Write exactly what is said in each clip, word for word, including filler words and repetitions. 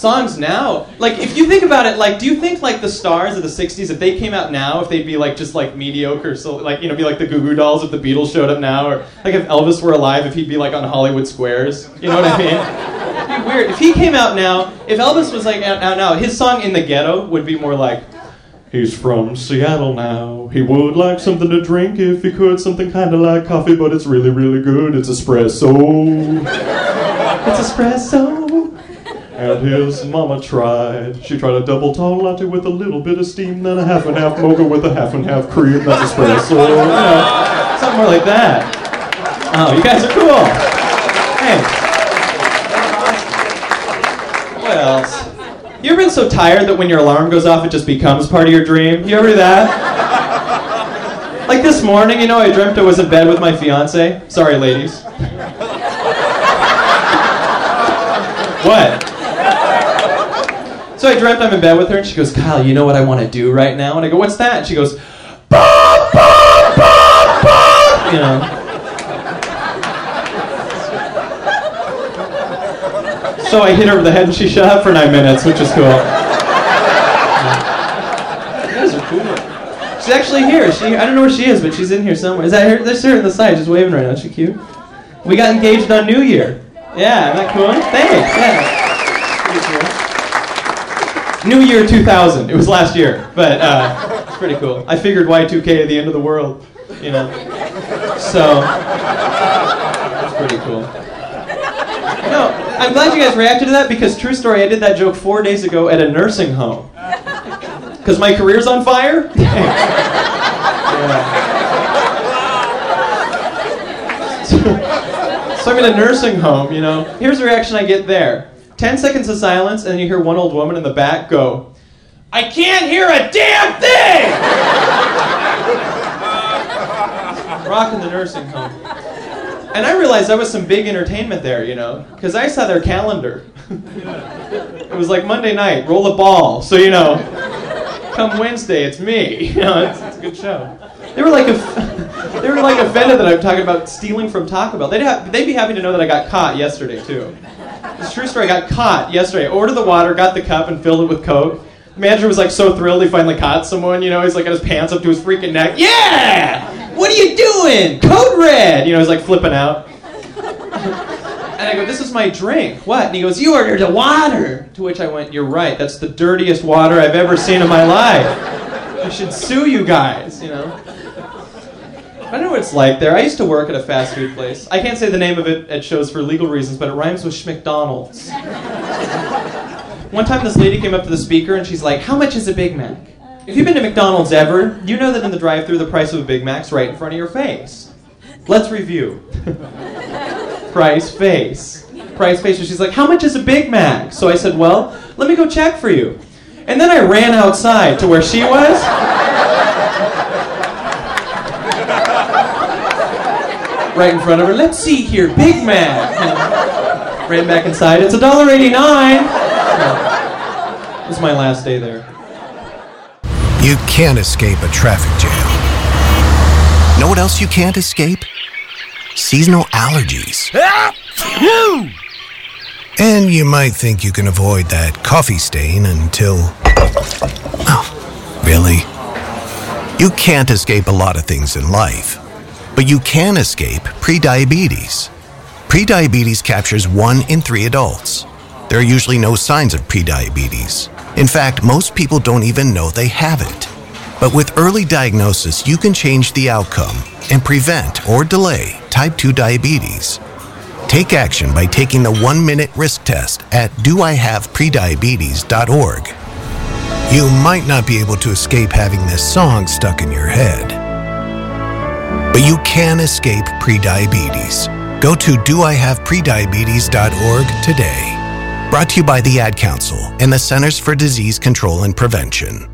songs now, like, if you think about it, like, do you think, like, the stars of the sixties, if they came out now, if they'd be, like, just, like, mediocre, so, like, you know, be like the Goo Goo Dolls if the Beatles showed up now, or, like, if Elvis were alive, if he'd be, like, on Hollywood Squares, you know what I mean? It'd be weird. If he came out now, if Elvis was, like, out, out now, his song In the Ghetto would be more like, he's from Seattle now, he would like something to drink if he could, something kind of like coffee, but it's really, really good, it's espresso. It's espresso. And his mama tried. She tried a double tall latte with a little bit of steam, then a half and half mocha with a half and half cream. That's espresso. You know, something more like that. Oh, you guys are cool. Hey. What else? You ever been so tired that when your alarm goes off, it just becomes part of your dream? You ever do that? Like this morning, you know, I dreamt I was in bed with my fiance. Sorry, ladies. What? So I dreamt I'm in bed with her, and she goes, Kyle, you know what I want to do right now? And I go, what's that? And she goes, bop, bop, bop, bop. You know. So I hit her over the head, and she shut up for nine minutes, which is cool. You guys are cool. She's actually here. She, I don't know where she is, but she's in here somewhere. Is that her? There's her on the side, just waving right now. Is she cute? We got engaged on New Year. Yeah, isn't that cool? Thanks. Yeah. Pretty cool. New Year two thousand. It was last year, but uh, it's pretty cool. I figured Y two K, the end of the world, you know. So, it's pretty cool. No, I'm glad you guys reacted to that because, true story, I did that joke four days ago at a nursing home. Because my career's on fire? Yeah. So, so I'm in a nursing home, you know. Here's the reaction I get there. Ten seconds of silence, and then you hear one old woman in the back go, I can't hear a damn thing! Rocking the nursing home. And I realized there was some big entertainment there, you know, because I saw their calendar. It was like Monday night, roll a ball, so, you know, come Wednesday, it's me. You know, it's, it's a good show. They were like, a, they were like offended that I'm talking about stealing from Taco Bell. They'd, have, they'd be happy to know that I got caught yesterday, too. It's a true story. I got caught yesterday. I ordered the water, got the cup, and filled it with Coke. The manager was like so thrilled he finally caught someone. You know, he's like got his pants up to his freaking neck. Yeah! What are you doing? Code red! You know, he's like flipping out. And I go, this is my drink. What? And he goes, you ordered a water. To which I went, you're right. That's the dirtiest water I've ever seen in my life. I should sue you guys, you know. I don't know what it's like there. I used to work at a fast food place. I can't say the name of it at shows for legal reasons, but it rhymes with Schmcdonald's. One time this lady came up to the speaker and she's like, how much is a Big Mac? If you've been to McDonald's ever, you know that in the drive-thru the price of a Big Mac's right in front of your face. Let's review. Price, face. Price, face. And she's like, how much is a Big Mac? So I said, well, let me go check for you. And then I ran outside to where she was. Right in front of her. Let's see here, Big Mac. You know, ran back inside. It's a dollar eighty-nine. It was my last day there. You can't escape a traffic jam. Know what else you can't escape? Seasonal allergies. And you might think you can avoid that coffee stain until... Oh, really? You can't escape a lot of things in life. But you can escape prediabetes. Prediabetes captures one in three adults. There are usually no signs of prediabetes. In fact, most people don't even know they have it. But with early diagnosis, you can change the outcome and prevent or delay type two diabetes. Take action by taking the one-minute risk test at do I have prediabetes dot org. You might not be able to escape having this song stuck in your head. But you can escape prediabetes. Go to do I have prediabetes dot org today. Brought to you by the Ad Council and the Centers for Disease Control and Prevention.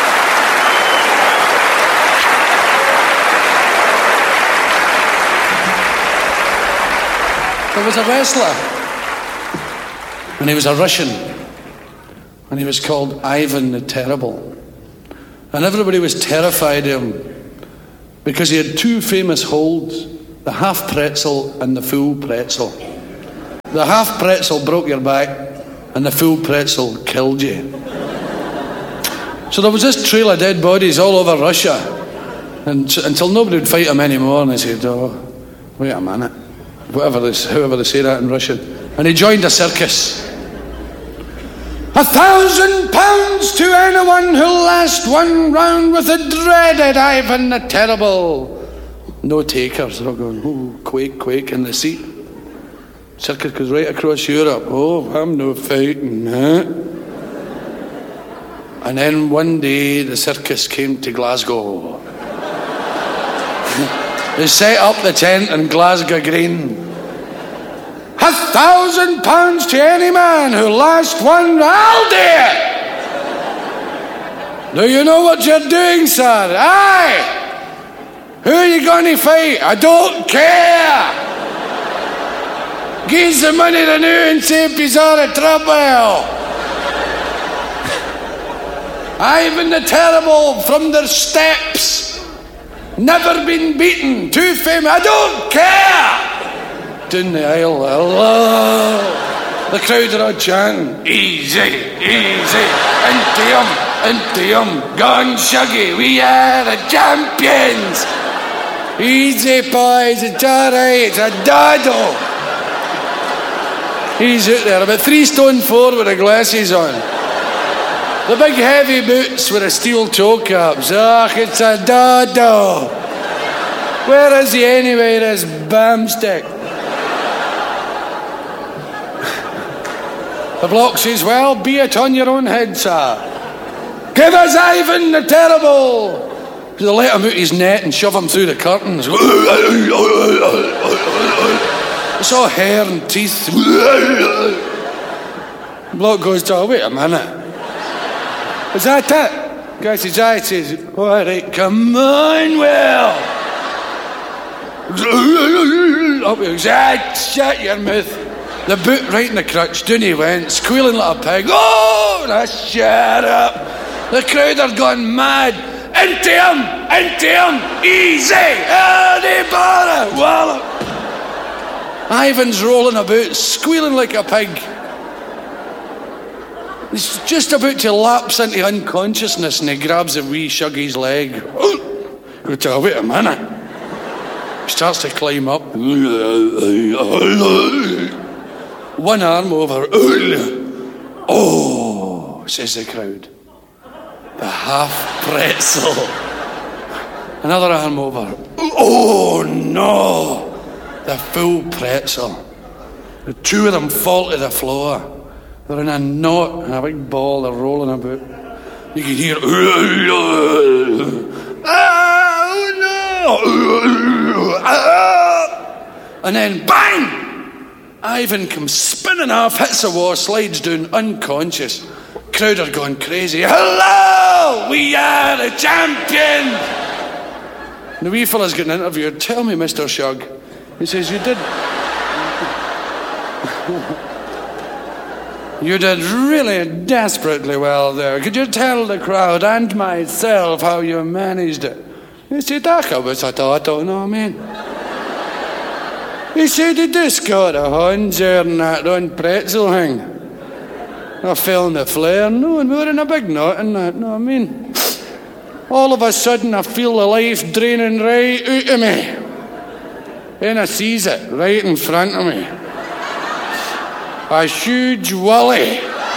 There was a wrestler, and he was a Russian, and he was called Ivan the Terrible. And everybody was terrified of him because he had two famous holds, the half pretzel and the full pretzel. The half pretzel broke your back, and the full pretzel killed you. So there was this trail of dead bodies all over Russia, and until nobody would fight him anymore, and they said, oh, wait a minute, whatever this, however they say that in Russian. And he joined a circus. A thousand pounds to anyone who'll last one round with the dreaded Ivan the Terrible. No takers. They're all going, oh, quake, quake in the seat. Circus goes right across Europe. Oh, I'm no fighting, huh? And then one day the circus came to Glasgow. They set up the tent in Glasgow Green. A thousand pounds to any man who last one, I'll do it. Do you know what you're doing, sir? Aye. Who are you going to fight? I don't care. Give the money to new and say he's out of trouble. Ivan the Terrible from their steps. Never been beaten. Too famous. I don't care. Down the aisle, hello. The crowd are all chanting, easy, easy, into him, into him, gone Shuggy, we are the champions. Easy, boys, it's all right, it's a doddle. He's out there, about three stone four with the glasses on. The big heavy boots with the steel toe caps, ugh, it's a doddle. Where is he anyway, this bamstick? The bloke says, well, be it on your own head, sir. Give us Ivan the Terrible. They let him out his net and shove him through the curtains. It's all hair and teeth. The bloke goes, oh, wait a minute. Is that it? The guy says, aye. He says, all right, come on, Will. Up he goes, ah, shut your mouth. The boot right in the crutch, down he went, squealing like a pig. Oh, now shut up. The crowd are gone mad. Into him, into him, easy, any bother, wallop. Ivan's rolling about, squealing like a pig. He's just about to lapse into unconsciousness and he grabs a wee Shuggy's leg. Oh, wait a minute. He starts to climb up. One arm over. Oh, says the crowd. The half pretzel. Another arm over. Oh, no. The full pretzel. The two of them fall to the floor. They're in a knot and a big ball. They're rolling about. You can hear. Oh, no. And then bang! Ivan comes spinning off, hits the wall, slides down, unconscious. Crowd are going crazy. Hello! We are the champions! The wee fella's getting interviewed. Tell me, Mister Shug. He says, you did... you did really desperately well there. Could you tell the crowd and myself how you managed it? He said, I was a thought, don't know what I mean. He said, he just got a hand there and that on pretzel thing. I fell in the flare, no, and we were in a big knot and that, know what I mean? All of a sudden I feel the life draining right out of me. Then I sees it right in front of me. A huge willy.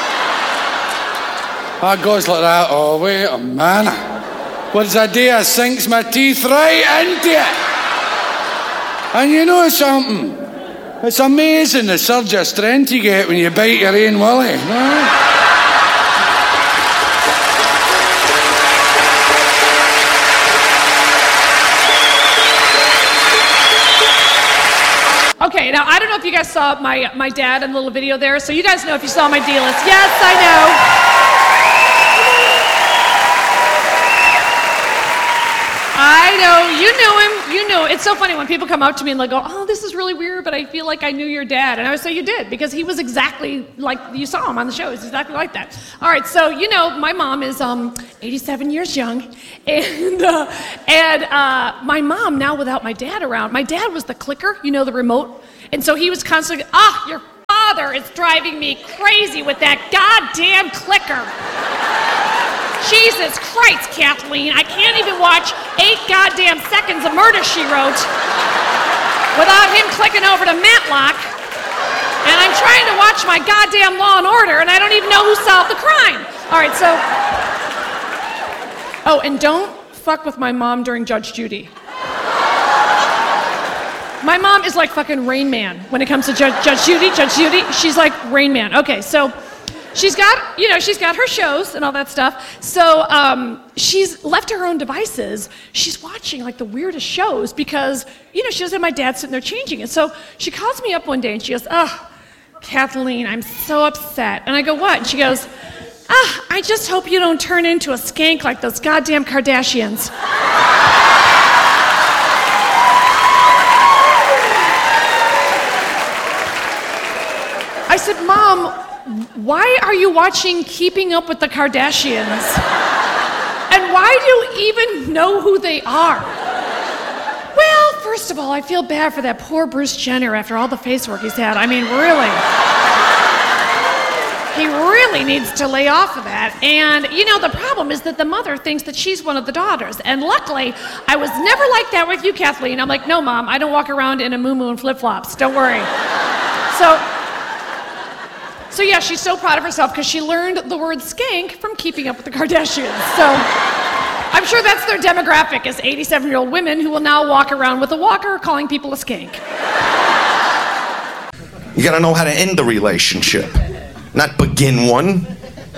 I goes like that, oh wait a minute. What's I do? I sinks my teeth right into it. And you know something? It's amazing the surge of strength you get when you bite your own willy. No? Okay, now I don't know if you guys saw my, my dad in the little video there, so you guys know if you saw my D-list. Yes, I know. I know, you knew him, you knew. It's so funny when people come up to me and they go, oh, this is really weird, but I feel like I knew your dad. And I would say, you did, because he was exactly like, you saw him on the show, he's exactly like that. All right, so, you know, my mom is um, eighty-seven years young, and, uh, and uh, my mom, now without my dad around, my dad was the clicker, you know, the remote, and so he was constantly, ah, your father, mother is driving me crazy with that goddamn clicker. Jesus Christ, Kathleen, I can't even watch eight goddamn seconds of Murder, She Wrote without him clicking over to Matlock. And I'm trying to watch my goddamn Law and Order, and I don't even know who solved the crime. All right, so... Oh, and don't fuck with my mom during Judge Judy. My mom is like fucking Rain Man when it comes to Judge, Judge Judy. Judge Judy, she's like Rain Man. Okay, so she's got, you know, she's got her shows and all that stuff. So um, she's left to her own devices. She's watching like the weirdest shows because, you know, she doesn't have my dad sitting there changing it. So she calls me up one day and she goes, "Oh, Kathleen, I'm so upset." And I go, "What?" And she goes, "Ah, I just hope you don't turn into a skank like those goddamn Kardashians." I said, "Mom, why are you watching Keeping Up with the Kardashians? And why do you even know who they are?" "Well, first of all, I feel bad for that poor Bruce Jenner after all the face work he's had. I mean, really. He really needs to lay off of that. And, you know, the problem is that the mother thinks that she's one of the daughters. And luckily, I was never like that with you, Kathleen." I'm like, "No, Mom, I don't walk around in a muumuu and flip-flops. Don't worry." So... So yeah, she's so proud of herself because she learned the word skank from Keeping Up with the Kardashians. So I'm sure that's their demographic, is eighty-seven-year-old women who will now walk around with a walker calling people a skank. You gotta know how to end the relationship, not begin one.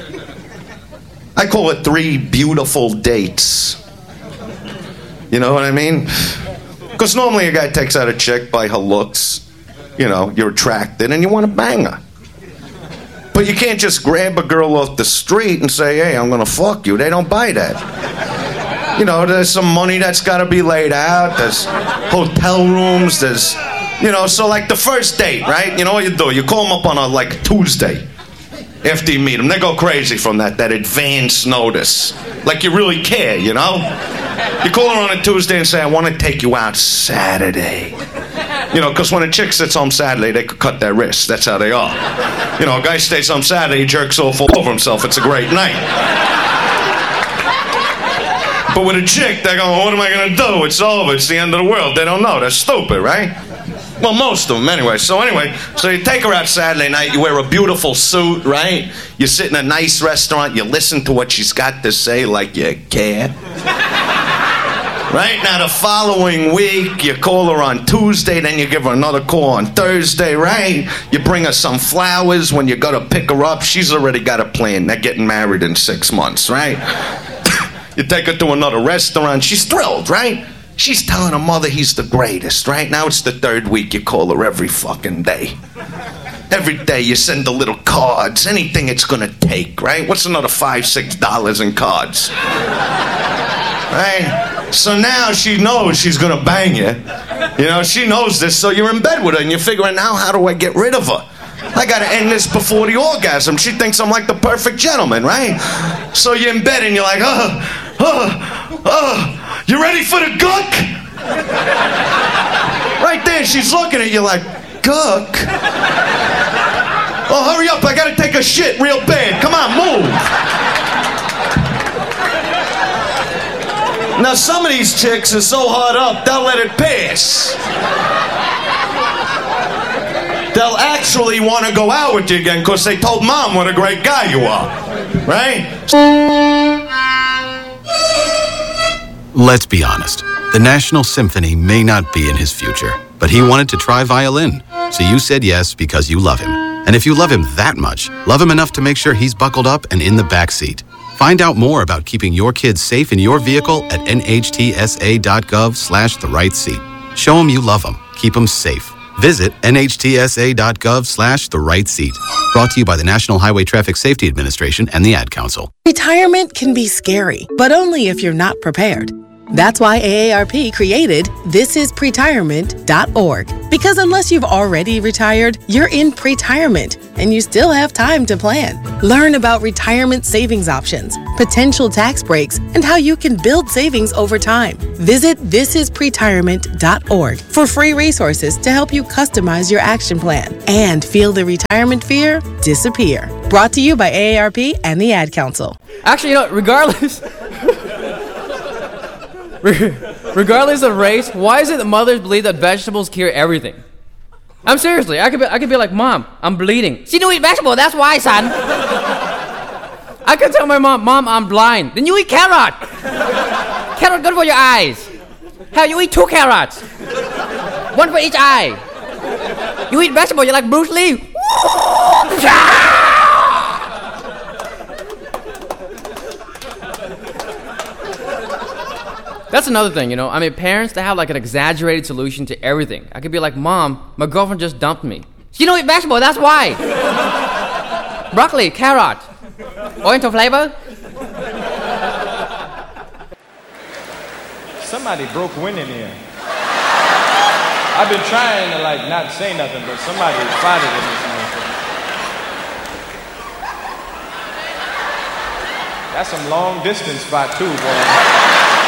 I call it three beautiful dates. You know what I mean? Because normally a guy takes out a chick by her looks. You know, you're attracted and you want to bang her. But you can't just grab a girl off the street and say, "Hey, I'm gonna fuck you." They don't buy that. You know, there's some money that's gotta be laid out. There's hotel rooms. There's, you know, so like the first date, right? You know what you do? You call them up on a like Tuesday after you meet them. They go crazy from that, that advance notice. Like you really care, you know? You call her on a Tuesday and say, "I want to take you out Saturday." You know, because when a chick sits home Saturday, they could cut their wrists. That's how they are. You know, a guy stays home Saturday, he jerks off all over himself. It's a great night. But with a chick, they're going, "What am I going to do? It's over. It's the end of the world." They don't know. They're stupid, right? Well, most of them, anyway. So anyway, so you take her out Saturday night, you wear a beautiful suit, right? You sit in a nice restaurant, you listen to what she's got to say like you care. Right? Now the following week, you call her on Tuesday, then you give her another call on Thursday, right? You bring her some flowers. When you go to pick her up, she's already got a plan. They're getting married in six months, right? You take her to another restaurant. She's thrilled, right? She's telling her mother he's the greatest, right? Now it's the third week. You call her every fucking day. Every day you send her little cards, anything it's gonna take, right? What's another five, six dollars in cards? Right? So now she knows she's gonna bang you. You know, she knows this, so you're in bed with her and you're figuring, now how do I get rid of her? I gotta end this before the orgasm. She thinks I'm like the perfect gentleman, right? So you're in bed and you're like, "Oh, oh, oh, you ready for the gook?" Right there, she's looking at you like, "Gook? Oh, hurry up, I gotta take a shit real bad. Come on, move." Now, some of these chicks are so hard up, they'll let it pass. They'll actually want to go out with you again because they told Mom what a great guy you are, right? Let's be honest. The National Symphony may not be in his future, but he wanted to try violin. So you said yes because you love him. And if you love him that much, love him enough to make sure he's buckled up and in the back seat. Find out more about keeping your kids safe in your vehicle at nhtsa.gov slash the right seat. Show them you love them. Keep them safe. Visit nhtsa.gov slash the right seat. Brought to you by the National Highway Traffic Safety Administration and the Ad Council. Retirement can be scary, but only if you're not prepared. That's why A A R P created this is pretirement dot org. Because unless you've already retired, you're in pretirement, and you still have time to plan. Learn about retirement savings options, potential tax breaks, and how you can build savings over time. Visit this is pretirement dot org for free resources to help you customize your action plan and feel the retirement fear disappear. Brought to you by A A R P and the Ad Council. Actually, you know, regardless... regardless of race, why is it that mothers believe that vegetables cure everything? I'm seriously, I could be, I could be like, Mom, I'm bleeding. She don't eat vegetable, that's why, son. I could tell my mom, Mom, I'm blind. Then you eat carrot. Carrot good for your eyes. Hell, you eat two carrots. One for each eye. You eat vegetable, you're like Bruce Lee. That's another thing, you know. I mean, parents, they have like an exaggerated solution to everything. I could be like, Mom, my girlfriend just dumped me. She don't eat vegetable, that's why. Broccoli, carrot. Oriental flavor? Somebody broke wind in here. I've been trying to like not say nothing, but somebody farted in this thing. That's some long distance spot too, boy.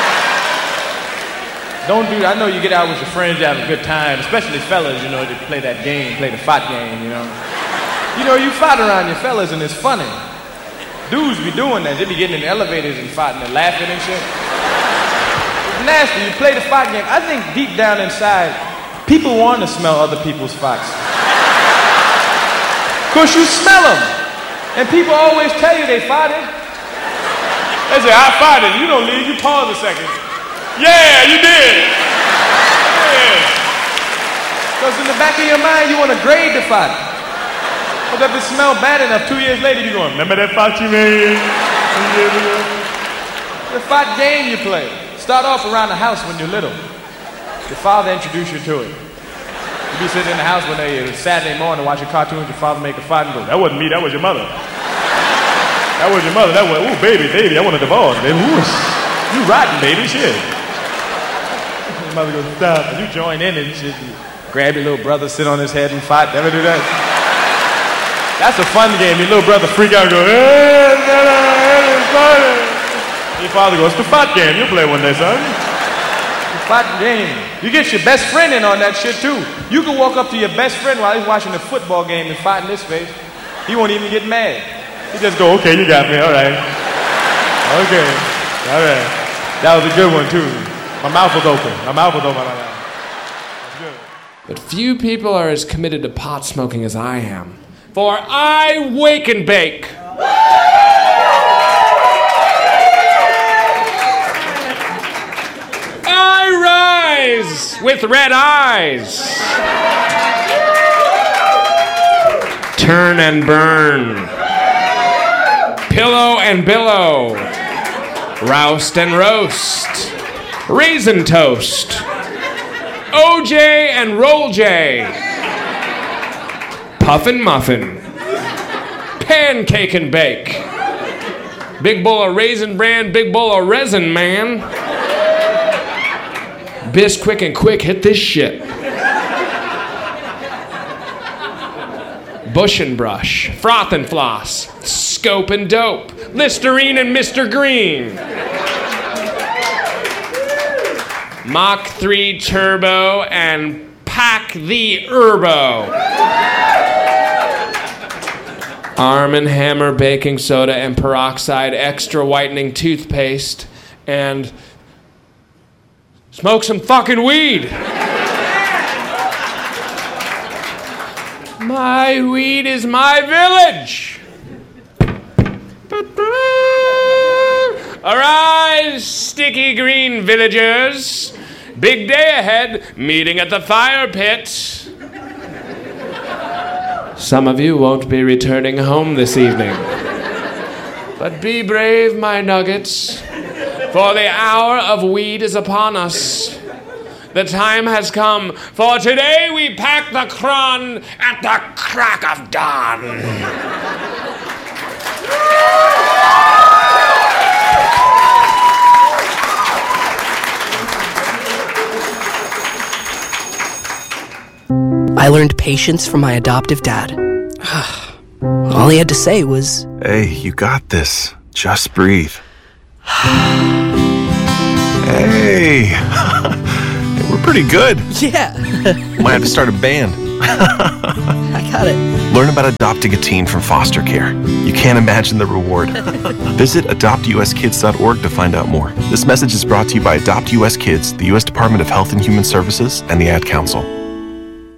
Don't do that. I know you get out with your friends, you have a good time, especially fellas, you know, to play that game, play the fight game, you know. You know, you fight around your fellas and it's funny. Dudes be doing that. They be getting in the elevators and fighting and laughing and shit. It's nasty. You play the fight game. I think deep down inside, people want to smell other people's fights. Because you smell them. And people always tell you they fought it. They say, I fought it. You don't leave. You pause a second. Yeah, you did. Yeah. Because in the back of your mind, you want to grade the fight. But if it smells bad enough, two years later, you're going, remember that fight you made? The fight game you play. Start off around the house when you're little. Your father introduced you to it. You be sitting in the house one day, it's Saturday morning, watching cartoons, your father make a fight and go, that wasn't me, that was your mother. That was your mother, that was, ooh, baby, baby, I want a divorce, baby. Ooh, you rotten, baby, shit. Your mother goes, stop, and you join in and shit. You grab your little brother, sit on his head and fight. Never do that? That's a fun game. Your little brother freak out and go, hey, your father goes, it's the fight game. You'll play one day, son. The fight game. You get your best friend in on that shit, too. You can walk up to your best friend while he's watching a football game and fight in his face. He won't even get mad. He just go, okay, you got me, all right. Okay, all right. That was a good one, too. My mouth was open. My mouth was open. That's good. But few people are as committed to pot smoking as I am. For I wake and bake. I rise with red eyes. Turn and burn. Pillow and billow. Roust and roast. Raisin toast. O J and roll J. Puffin' muffin. Pancake and bake. Big bowl of Raisin Bran, big bowl of resin, man. Bisquick and quick, hit this shit. Bush and brush, froth and floss, scope and dope, Listerine and Mister Green. Mach three turbo and pack the Herbo. Arm and Hammer baking soda and peroxide extra whitening toothpaste and smoke some fucking weed. My weed is my village. Arise, sticky green villagers. Big day ahead, meeting at the fire pit. Some of you won't be returning home this evening. But be brave, my nuggets, for the hour of weed is upon us. The time has come, for today we pack the cron at the crack of dawn. I learned patience from my adoptive dad. All he had to say was, Hey, you got this. Just breathe. Hey, we're pretty good. Yeah. Might have to start a band. I got it. Learn about adopting a teen from foster care. You can't imagine the reward. Visit adopt u s kids dot org to find out more. This message is brought to you by Adopt U S Kids, the U S Department of Health and Human Services, and the Ad Council.